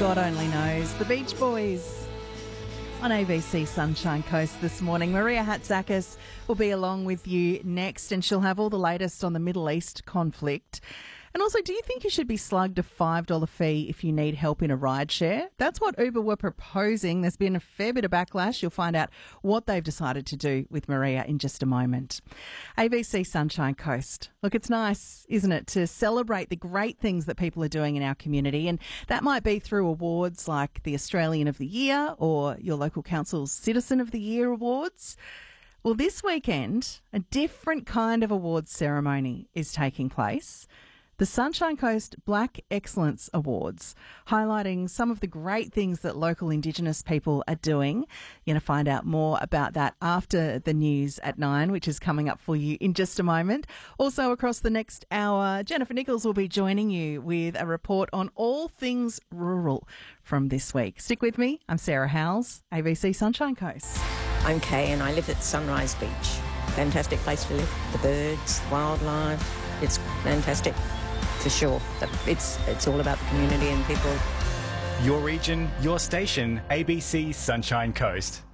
God only knows. The Beach Boys on ABC Sunshine Coast this morning. Maria Hatzakis will be along with you next, and she'll have all the latest on the Middle East conflict. And also, do you think you should be slugged a $5 fee if you need help in a rideshare? That's what Uber were proposing. There's been a fair bit of backlash. You'll find out what they've decided to do with Maria in just a moment. ABC Sunshine Coast. Look, it's nice, isn't it, to celebrate the great things that people are doing in our community. And that might be through awards like the Australian of the Year or your local council's Citizen of the Year awards. Well, this weekend, a different kind of awards ceremony is taking place. The Sunshine Coast Black Excellence Awards, highlighting some of the great things that local Indigenous people are doing. You're going to find out more about that after the news at 9, which is coming up for you in just a moment. Also, across the next hour, Jennifer Nichols will be joining you with a report on all things rural from this week. Stick with me. I'm Sarah Howells, ABC Sunshine Coast. I'm Kay and I live at Sunrise Beach. Fantastic place to live. The birds, wildlife, it's fantastic. For sure. It's all about the community and people. Your region, your station, ABC Sunshine Coast.